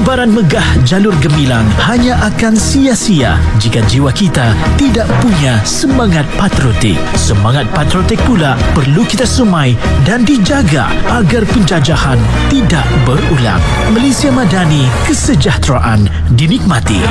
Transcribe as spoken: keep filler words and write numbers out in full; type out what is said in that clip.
Liburan megah jalur gemilang hanya akan sia-sia jika jiwa kita tidak punya semangat patriotik. Semangat patriotik pula perlu kita sumai dan dijaga agar penjajahan tidak berulang. Malaysia Madani, kesejahteraan dinikmati.